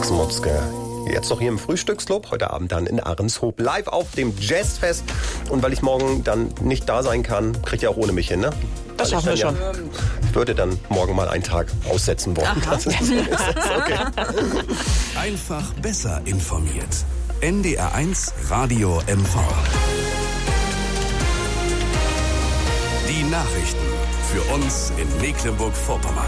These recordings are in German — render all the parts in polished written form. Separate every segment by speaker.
Speaker 1: Max Mutzke. Jetzt noch hier im Frühstücksclub, heute Abend dann in Ahrenshoop, live auf dem Jazzfest. Und weil ich morgen dann nicht da sein kann, kriegt ihr auch ohne mich hin, ne?
Speaker 2: Das schaffen wir schon.
Speaker 1: Ich würde dann morgen mal einen Tag aussetzen wollen. Das ist okay.
Speaker 3: Einfach besser informiert. NDR1 Radio MV. Die Nachrichten für uns in Mecklenburg-Vorpommern.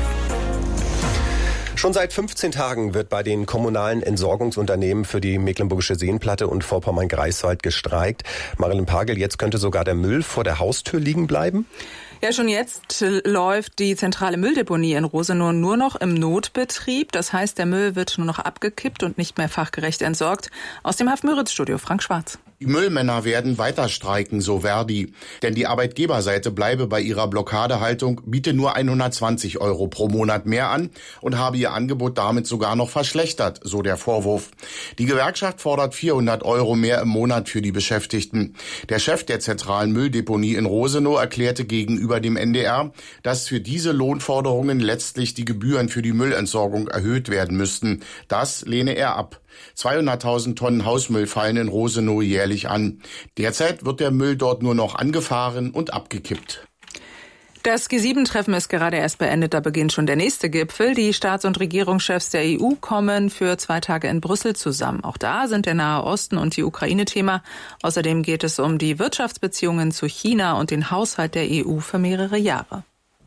Speaker 1: Schon seit 15 Tagen wird bei den kommunalen Entsorgungsunternehmen für die Mecklenburgische Seenplatte und Vorpommern-Greifswald gestreikt. Marilyn Pagel, jetzt könnte sogar der Müll vor der Haustür liegen bleiben?
Speaker 2: Ja, schon jetzt läuft die zentrale Mülldeponie in Rosenow nur noch im Notbetrieb. Das heißt, der Müll wird nur noch abgekippt und nicht mehr fachgerecht entsorgt. Aus dem Haff-Müritz-Studio Frank Schwarz.
Speaker 4: Die Müllmänner werden weiter streiken, so Verdi. Denn die Arbeitgeberseite bleibe bei ihrer Blockadehaltung, biete nur 120 € pro Monat mehr an und habe ihr Angebot damit sogar noch verschlechtert, so der Vorwurf. Die Gewerkschaft fordert 400 € mehr im Monat für die Beschäftigten. Der Chef der zentralen Mülldeponie in Rosenow erklärte gegenüber dem NDR, dass für diese Lohnforderungen letztlich die Gebühren für die Müllentsorgung erhöht werden müssten. Das lehne er ab. 200.000 Tonnen Hausmüll fallen in Rosenow jährlich an. Derzeit wird der Müll dort nur noch angefahren und abgekippt.
Speaker 2: Das G7-Treffen ist gerade erst beendet, da beginnt schon der nächste Gipfel. Die Staats- und Regierungschefs der EU kommen für 2 Tage in Brüssel zusammen. Auch da sind der Nahe Osten und die Ukraine Thema. Außerdem geht es um die Wirtschaftsbeziehungen zu China und den Haushalt der EU für mehrere Jahre.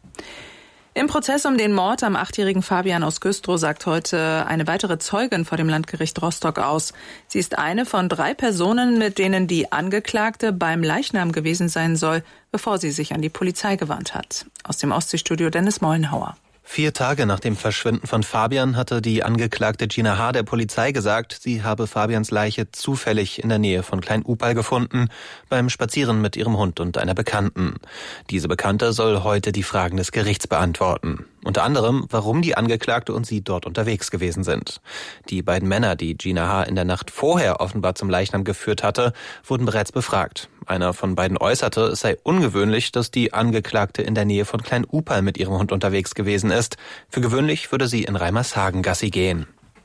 Speaker 2: Im Prozess um den Mord am 8-jährigen Fabian aus Güstrow sagt heute eine weitere Zeugin vor dem Landgericht Rostock aus. Sie ist eine von 3 Personen, mit denen die Angeklagte beim Leichnam gewesen sein soll, bevor sie sich an die Polizei gewandt hat. Aus dem Ostseestudio Dennis Mollenhauer.
Speaker 5: 4 Tage nach dem Verschwinden von Fabian hatte die Angeklagte Gina H. der Polizei gesagt, sie habe Fabians Leiche zufällig in der Nähe von Klein-Upal gefunden, beim Spazieren mit ihrem Hund und einer Bekannten. Diese Bekannte soll heute die Fragen des Gerichts beantworten. Unter anderem, warum die Angeklagte und sie dort unterwegs gewesen sind. Die beiden Männer, die Gina H. in der Nacht vorher offenbar zum Leichnam geführt hatte, wurden bereits befragt. Einer von beiden äußerte, es sei ungewöhnlich, dass die Angeklagte in der Nähe von Klein-Upal mit ihrem Hund unterwegs gewesen ist. Für gewöhnlich würde sie in Reimershagen Gassi gehen.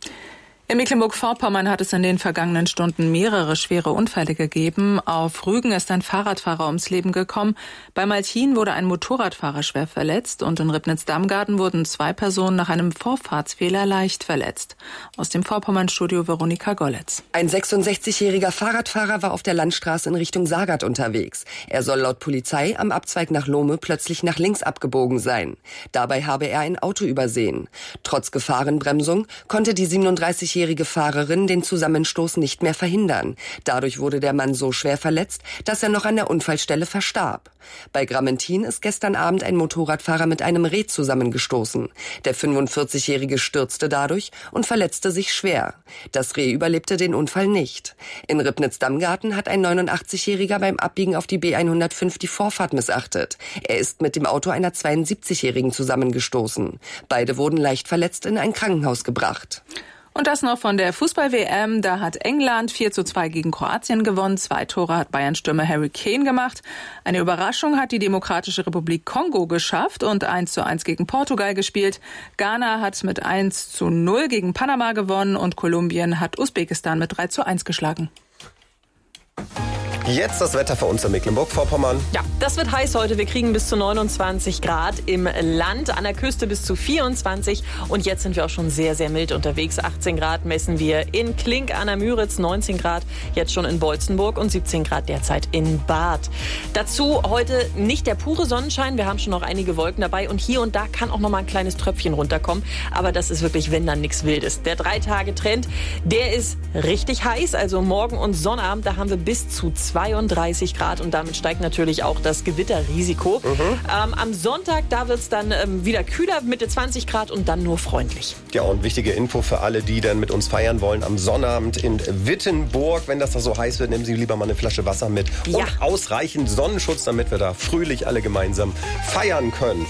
Speaker 2: In Mecklenburg-Vorpommern hat es in den vergangenen Stunden mehrere schwere Unfälle gegeben. Auf Rügen ist ein Fahrradfahrer ums Leben gekommen. Bei Malchin wurde ein Motorradfahrer schwer verletzt und in Ribnitz-Damgarten wurden 2 Personen nach einem Vorfahrtsfehler leicht verletzt. Aus dem Vorpommern-Studio Veronika Golletz.
Speaker 6: Ein 66-jähriger Fahrradfahrer war auf der Landstraße in Richtung Sagert unterwegs. Er soll laut Polizei am Abzweig nach Lohme plötzlich nach links abgebogen sein. Dabei habe er ein Auto übersehen. Trotz Gefahrenbremsung konnte die 37-jährige Fahrerin den Zusammenstoß nicht mehr verhindern. Dadurch wurde der Mann so schwer verletzt, dass er noch an der Unfallstelle verstarb. Bei Grammentin ist gestern Abend ein Motorradfahrer mit einem Reh zusammengestoßen. Der 45-jährige stürzte dadurch und verletzte sich schwer. Das Reh überlebte den Unfall nicht. In Ribnitz-Damgarten hat ein 89-jähriger beim Abbiegen auf die B105 die Vorfahrt missachtet. Er ist mit dem Auto einer 72-jährigen zusammengestoßen. Beide wurden leicht verletzt in ein Krankenhaus gebracht.
Speaker 2: Und das noch von der Fußball-WM. Da hat England 4:2 gegen Kroatien gewonnen. 2 Tore hat Bayern-Stürmer Harry Kane gemacht. Eine Überraschung hat die Demokratische Republik Kongo geschafft und 1:1 gegen Portugal gespielt. Ghana hat mit 1:0 gegen Panama gewonnen und Kolumbien hat Usbekistan mit 3:1 geschlagen.
Speaker 1: Jetzt das Wetter für uns in Mecklenburg-Vorpommern.
Speaker 7: Ja, das wird heiß heute. Wir kriegen bis zu 29 Grad im Land, an der Küste bis zu 24. Und jetzt sind wir auch schon sehr, sehr mild unterwegs. 18 Grad messen wir in Klink an der Müritz, 19 Grad jetzt schon in Bolzenburg und 17 Grad derzeit in Bad. Dazu heute nicht der pure Sonnenschein. Wir haben schon noch einige Wolken dabei und hier und da kann auch noch mal ein kleines Tröpfchen runterkommen. Aber das ist wirklich, wenn dann nichts Wildes. Der 3-Tage-Trend, der ist richtig heiß. Also morgen und Sonnabend, da haben wir bis zu 32 Grad und damit steigt natürlich auch das Gewitterrisiko. Am Sonntag, da wird es dann wieder kühler, Mitte 20 Grad und dann nur freundlich.
Speaker 1: Ja, und wichtige Info für alle, die dann mit uns feiern wollen. Am Sonnabend in Wittenburg, wenn das da so heiß wird, nehmen Sie lieber mal eine Flasche Wasser mit. Ja. Und ausreichend Sonnenschutz, damit wir da fröhlich alle gemeinsam feiern können.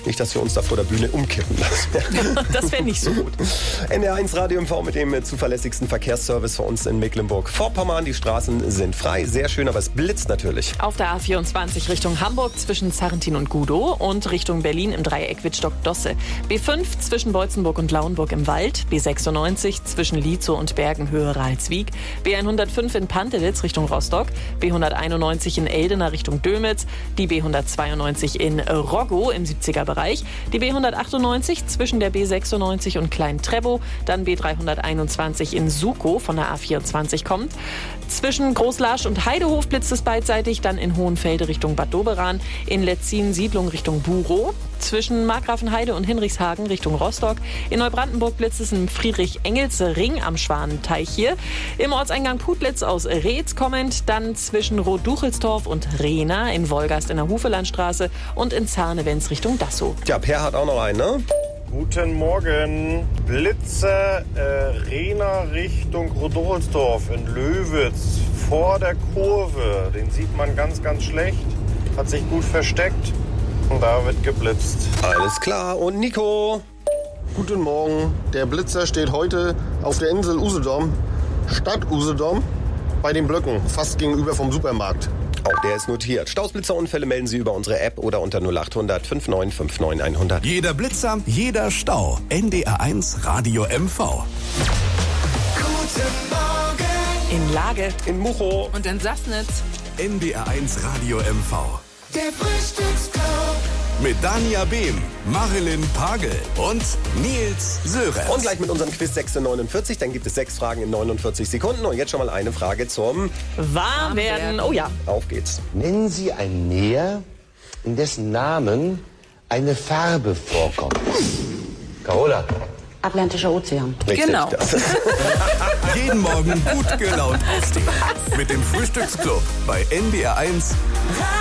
Speaker 1: Nicht, dass wir uns da vor der Bühne umkippen lassen.
Speaker 7: Das wäre nicht so gut.
Speaker 1: NDR1 Radio MV mit dem zuverlässigsten Verkehrsservice für uns in Mecklenburg-Vorpommern. Die Straßen sind frei, sehr schön, aber es blitzt natürlich.
Speaker 7: Auf der A24 Richtung Hamburg zwischen Sarrentin und Gudow und Richtung Berlin im Dreieck Wittstock-Dosse. B5 zwischen Beutzenburg und Lauenburg im Wald. B96 zwischen Lietzow und Bergenhöhe Ralswiek. B105 in Pantelitz Richtung Rostock. B191 in Eldena Richtung Dömitz. Die B192 in Roggow im 70er-Bereich. Die B198 zwischen der B96 und Klein-Trebow. Dann B321 in Sukow von der A24 kommt. Zwischen Großlarsch und Heidehof blitzt es beidseitig. Dann in Hohenfelde Richtung Bad Doberan. In Letzin Siedlung Richtung Burow. Zwischen Markgrafenheide und Hinrichshagen Richtung Rostock. In Neubrandenburg blitzt es im Friedrich-Engels-Ring am Schwanenteich hier. Im Ortseingang Putlitz aus Reetz kommend. Dann zwischen Roth-Duchelsdorf und Rehna. In Wolgast in der Hufelandstraße. Und in Zarnewenz Richtung Dassow.
Speaker 1: Ja, Per hat auch noch einen, ne?
Speaker 8: Guten Morgen. Blitze Rehna Richtung Roth-Duchelsdorf in Löwitz vor der Kurve. Den sieht man ganz, ganz schlecht. Hat sich gut versteckt. Und da wird geblitzt.
Speaker 1: Alles klar. Und Nico?
Speaker 9: Guten Morgen. Der Blitzer steht heute auf der Insel Usedom, Stadt Usedom, bei den Blöcken, fast gegenüber vom Supermarkt.
Speaker 1: Auch der ist notiert. Stausblitzerunfälle melden Sie über unsere App oder unter 0800 5959 100.
Speaker 3: Jeder Blitzer, jeder Stau. NDR1 Radio MV.
Speaker 10: Guten Morgen.
Speaker 7: In Lage.
Speaker 1: In Muchow.
Speaker 2: Und in Sassnitz.
Speaker 3: NDR1 Radio MV.
Speaker 10: Der Frühstücksclub.
Speaker 3: Mit Dania Behm, Marilyn Pagel und Nils Sörer.
Speaker 1: Und gleich mit unserem Quiz 6:49. Dann gibt es 6 Fragen in 49 Sekunden. Und jetzt schon mal eine Frage zum
Speaker 7: Warmwerden. Oh ja.
Speaker 1: Auf geht's.
Speaker 11: Nennen Sie ein Meer, in dessen Namen eine Farbe vorkommt. Carola.
Speaker 12: Atlantischer Ozean.
Speaker 1: Richtig,
Speaker 2: Genau.
Speaker 3: Jeden Morgen gut gelaunt aufstehen. Mit dem Frühstücksclub bei NDR1